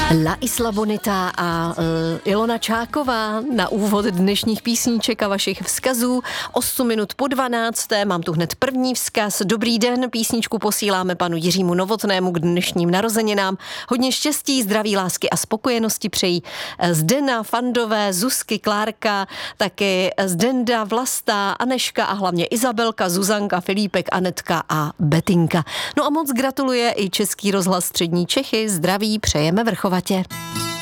La Isla Bonita a Ilona Čáková na úvod dnešních písniček a vašich vzkazů. 8 minut po 12. Mám tu hned první vzkaz. Dobrý den, písničku posíláme panu Jiřímu Novotnému k dnešním narozeninám. Hodně štěstí, zdraví, lásky a spokojenosti přejí Zdena, Fandové, Zuzky, Klárka, taky Zdenda, Vlasta, Aneška a hlavně Izabelka, Zuzanka, Filipek, Anetka a Betinka. No a moc gratuluje i Český rozhlas Střední Čechy. Zdraví přejeme Vrchovatě.